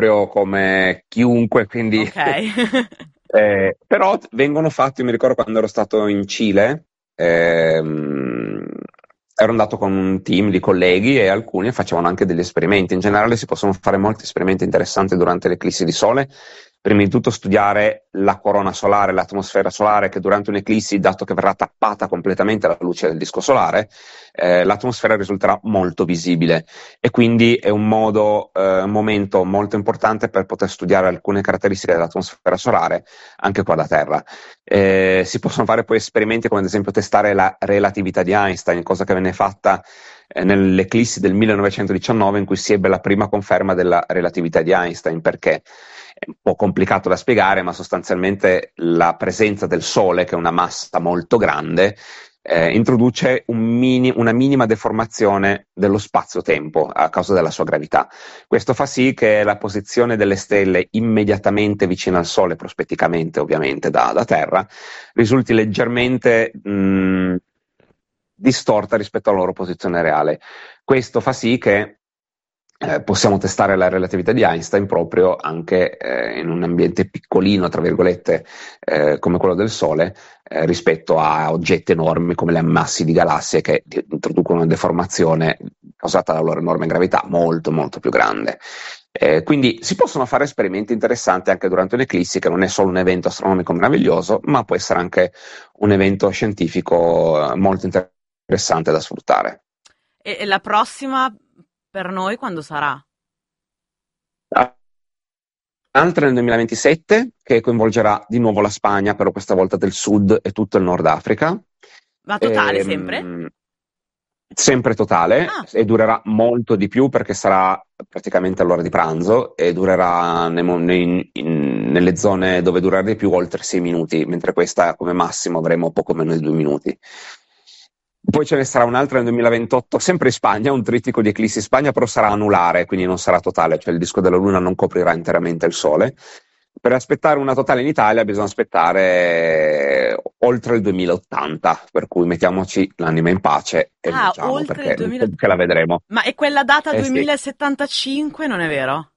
proprio come chiunque, quindi Ok. però vengono fatti, mi ricordo quando ero stato in Cile, ero andato con un team di colleghi e alcuni facevano anche degli esperimenti. In generale si possono fare molti esperimenti interessanti durante l'eclissi di sole. Prima di tutto studiare la corona solare, l'atmosfera solare, che durante un'eclissi, dato che verrà tappata completamente la luce del disco solare, l'atmosfera risulterà molto visibile e quindi è un momento molto importante per poter studiare alcune caratteristiche dell'atmosfera solare anche qua da Terra. Si possono fare poi esperimenti come ad esempio testare la relatività di Einstein, cosa che venne fatta nell'eclissi del 1919 in cui si ebbe la prima conferma della relatività di Einstein, perché è un po' complicato da spiegare, ma sostanzialmente la presenza del Sole, che è una massa molto grande, introduce una minima deformazione dello spazio-tempo a causa della sua gravità. Questo fa sì che la posizione delle stelle immediatamente vicino al Sole, prospetticamente ovviamente da Terra, risulti leggermente distorta rispetto alla loro posizione reale. Questo fa sì che possiamo testare la relatività di Einstein proprio anche in un ambiente piccolino, tra virgolette, come quello del Sole, rispetto a oggetti enormi come le ammassi di galassie che introducono una deformazione causata dalla loro enorme gravità molto molto più grande. Quindi si possono fare esperimenti interessanti anche durante un'eclissi, che non è solo un evento astronomico meraviglioso, ma può essere anche un evento scientifico molto interessante da sfruttare. E la prossima per noi quando sarà? Altre nel 2027 che coinvolgerà di nuovo la Spagna, però questa volta del sud e tutto il Nord Africa. Ma totale sempre? Ehm, Sempre totale Ah, e durerà molto di più perché sarà praticamente all'ora di pranzo e durerà nelle zone dove durerà di più oltre 6 minuti, mentre questa come massimo avremo poco meno di 2 minuti. Poi ce ne sarà un'altra nel 2028, sempre in Spagna, un trittico di eclissi in Spagna, però sarà anulare, quindi non sarà totale, cioè il disco della Luna non coprirà interamente il Sole. Per aspettare una totale in Italia bisogna aspettare oltre il 2080, per cui mettiamoci l'anima in pace e ah, leggiamo, oltre il perché non 2000. credo che la vedremo. Ma è quella data Eh sì. 2075, non è vero?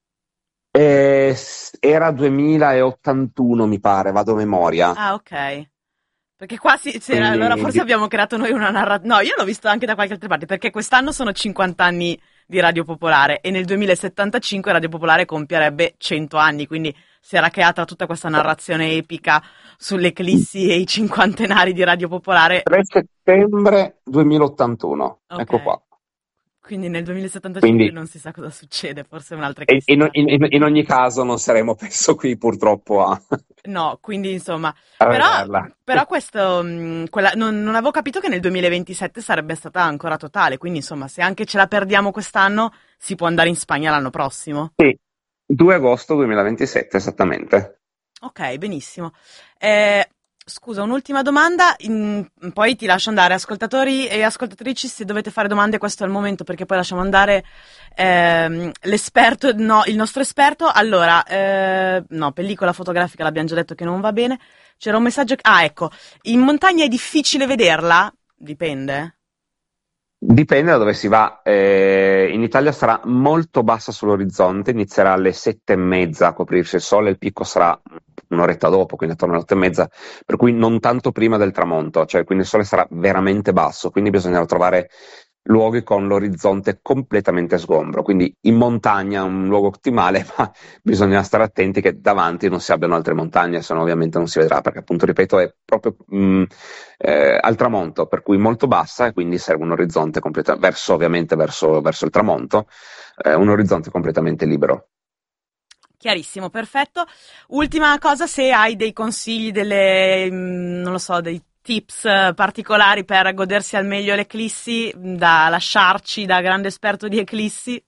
Era 2081, mi pare, vado a memoria. Ah, ok. Perché qua sì, allora Quindi forse abbiamo creato noi una narrazione. No, io l'ho visto anche da qualche altra parte, perché quest'anno sono 50 anni di Radio Popolare e nel 2075 Radio Popolare compierebbe 100 anni, quindi si era creata tutta questa narrazione epica sull'eclissi e i cinquantenari di Radio Popolare. 3 settembre 2081, ecco Ok, qua. quindi nel 2075 Quindi non si sa cosa succede, forse è un'altra eclissi. in ogni caso non saremo penso qui purtroppo No, quindi insomma, a però, vederla. però questo, non avevo capito che nel 2027 sarebbe stata ancora totale, quindi insomma, se anche ce la perdiamo quest'anno, si può andare in Spagna l'anno prossimo. Sì, 2 agosto 2027 esattamente. Ok, benissimo. Eh, scusa, un'ultima domanda, poi ti lascio andare. Ascoltatori e ascoltatrici, se dovete fare domande, questo è il momento perché poi lasciamo andare l'esperto, no, il nostro esperto. Allora, no, pellicola fotografica l'abbiamo già detto che non va bene. C'era un messaggio. Ah, ecco, in montagna è difficile vederla? Dipende. Dipende da dove si va. In Italia sarà molto bassa sull'orizzonte, inizierà alle 7:30 a coprirsi il sole, il picco sarà un'oretta dopo, quindi attorno alle 8:30, per cui non tanto prima del tramonto, cioè quindi il sole sarà veramente basso, quindi bisognerà trovare luoghi con l'orizzonte completamente sgombro, quindi in montagna è un luogo ottimale, ma bisogna stare attenti che davanti non si abbiano altre montagne, se no ovviamente non si vedrà, perché appunto, ripeto, è proprio al tramonto, per cui molto bassa e quindi serve un orizzonte verso, ovviamente verso il tramonto, un orizzonte completamente libero. Chiarissimo, perfetto. Ultima cosa, se hai dei consigli, non lo so, dei tips particolari per godersi al meglio l'eclissi, da lasciarci da grande esperto di eclissi.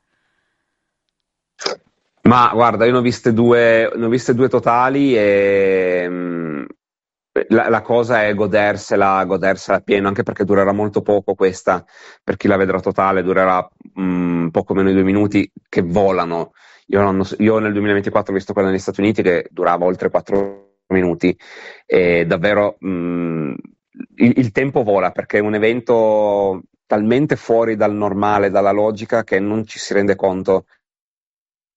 Ma guarda, io ne ho viste due totali e la cosa è godersela pieno, anche perché durerà molto poco questa, per chi la vedrà totale, durerà poco meno di 2 minuti che volano. Io nel 2024 ho visto quella negli Stati Uniti che durava oltre 4 minuti e davvero il tempo vola perché è un evento talmente fuori dal normale, dalla logica, che non ci si rende conto